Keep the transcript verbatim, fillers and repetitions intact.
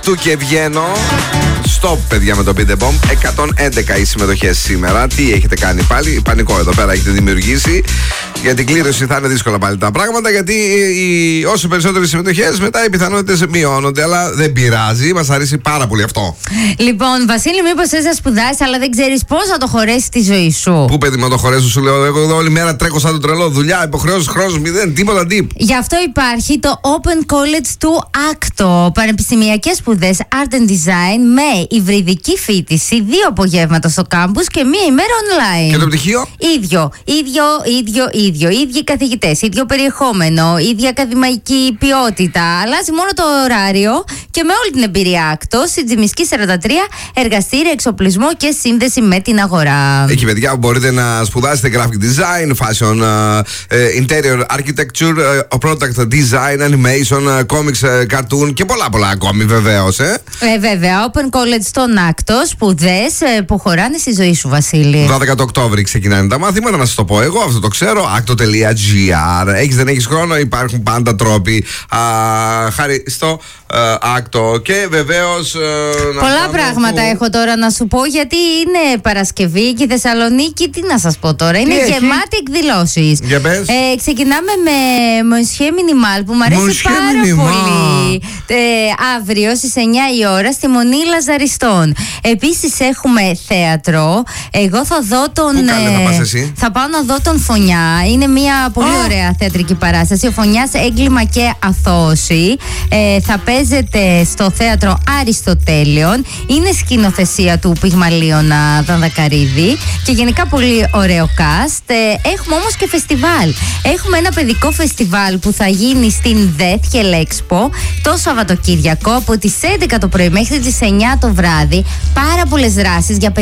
αυτού και βγαίνω. Stop, παιδιά, με το Beat the Bomb. εκατόν έντεκα οι συμμετοχές σήμερα. Τι έχετε κάνει πάλι? Πανικό εδώ πέρα έχετε δημιουργήσει. Για την κλήρωση θα είναι δύσκολα πάλι τα πράγματα. Γιατί οι, όσο περισσότερες συμμετοχές, μετά οι πιθανότητες μειώνονται. Αλλά δεν πειράζει. Μας αρέσει πάρα πολύ αυτό. Λοιπόν, Βασίλη, μήπως θες σπουδάσεις, αλλά δεν ξέρεις πώς θα το χωρέσεις τη ζωή σου? Πού, παιδί, να το χωρέσω, σου λέω. Εγώ εδώ όλη μέρα τρέχω σαν το τρελό. Δουλειά, υποχρεώσεις, χρόνος, μηδέν, τίποτα τύπ. Γι' αυτό υπάρχει το Open College του Άκτο. Πανεπιστημιακές σπουδές Art and Design με υβριδική φοιτηση, δύο απογεύματα στο κάμπους και μία ημέρα online. Και το πτυχίο? Ίδιο, ίδιο, ίδιο, ίδιο. Ίδιοι καθηγητές, ίδιο περιεχόμενο, ίδια ακαδημαϊκή ποιότητα. Αλλάζει μόνο το ωράριο και με όλη την εμπειρία Άκτο. Στην Τζιμισκή σαράντα τρία, εργαστήρια, εξοπλισμό και σύνδεση με την αγορά. Εκεί, παιδιά, μπορείτε να σπουδάσετε graphic design, fashion, uh, interior architecture, uh, product design, animation, uh, comics, uh, cartoon και πολλά πολλά ακόμη, βεβαίως. Ε. Ε, βέβαια, Open College στον Άκτο, σπουδές ε, που χωράνε στη ζωή σου, Βασίλη. δώδεκα του Οκτώβρη ξεκινάνε τα μαθήματα, να σας το πω εγώ, αυτό το ξέρω. άκτο τελεία τζι άρ. Έχεις, δεν έχεις χρόνο, υπάρχουν πάντα τρόποι. Α, χάρη στο Άκτο. Και βεβαίως. Πολλά πράγματα που... έχω τώρα να σου πω, γιατί είναι Παρασκευή και η Θεσσαλονίκη, τι να σας πω τώρα, είναι τι γεμάτη εκδηλώσεις. Για πες. Ε, ξεκινάμε με Monsieur Minimal που μου αρέσει Monsieur πάρα Minimal. πολύ. Ε, αύριο στις εννιά η ώρα στη Μονή Λαζαριστών. Επίσης έχουμε θέατρο. Εγώ θα δω τον. Πού καλέ, θα πας εσύ? Θα πάω να δω τον Φωνιά. Είναι μια πολύ oh. ωραία θεατρική παράσταση. Ο Φωνιάς, έγκλημα και αθώωση. Ε, θα παίζεται στο θέατρο Αριστοτέλειων. Είναι σκηνοθεσία του Πυγμαλίωνα Δανδακαρίδη. Και γενικά πολύ ωραίο cast. Ε, έχουμε όμως και φεστιβάλ. Έχουμε ένα παιδικό φεστιβάλ που θα γίνει στην ΔΕΘ και Λέξπο το Σαββατοκύριακο από τις έντεκα το πρωί μέχρι τις εννιά το βράδυ. Πάρα πολλές δράσεις για